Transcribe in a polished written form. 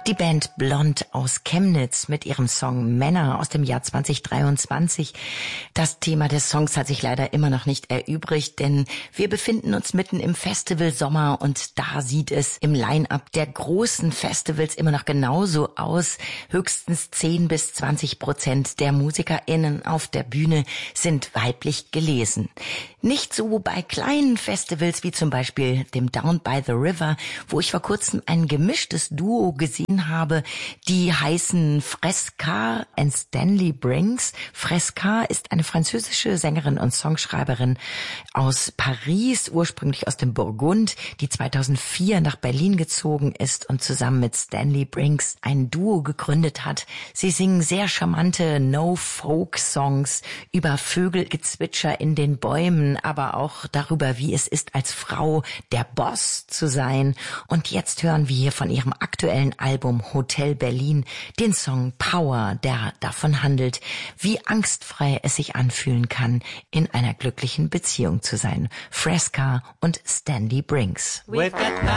Die Band Blond aus Chemnitz mit ihrem Song Männer aus dem Jahr 2023. Das Thema des Songs hat sich leider immer noch nicht erübrigt, denn wir befinden uns mitten im Festivalsommer und da sieht es im Line-Up der großen Festivals immer noch genauso aus. Höchstens 10-20% der MusikerInnen auf der Bühne sind weiblich gelesen. Nicht so bei kleinen Festivals wie zum Beispiel dem Down by the River, wo ich vor kurzem ein gemischtes Duo gesehen habe, die heißen Fresca and Stanley Brinks. Fresca ist eine französische Sängerin und Songschreiberin aus Paris, ursprünglich aus dem Burgund, die 2004 nach Berlin gezogen ist und zusammen mit Stanley Brinks ein Duo gegründet hat. Sie singen sehr charmante No-Folk-Songs über Vögelgezwitscher in den Bäumen, aber auch darüber, wie es ist, als Frau der Boss zu sein. Und jetzt hören wir hier von ihrem aktuellen Album Hotel Berlin den Song Power, der davon handelt, wie angstfrei es sich anfühlen kann, in einer glücklichen Beziehung zu sein. Fresca und Stanley Brinks. We've got